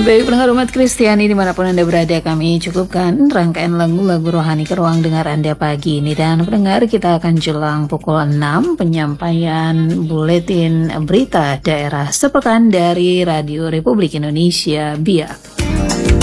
Baik pendengar umat Kristiani dimanapun Anda berada, kami cukupkan rangkaian lagu-lagu rohani ke ruang dengar Anda pagi ini. Dan pendengar, kita akan jelang pukul 6 penyampaian buletin berita daerah sepekan dari Radio Republik Indonesia BIAK.